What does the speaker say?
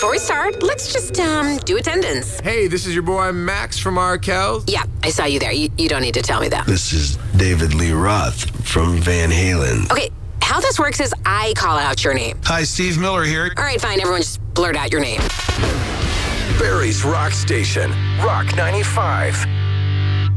before we start, let's just, do attendance. Hey, this is your boy Max from Arkells. Yeah, I saw you there. You don't need to tell me that. This is David Lee Roth from Van Halen. Okay, how this works is I call out your name. Hi, Steve Miller here. All right, fine, everyone just blurt out your name. Barrie's Rock Station, Rock 95.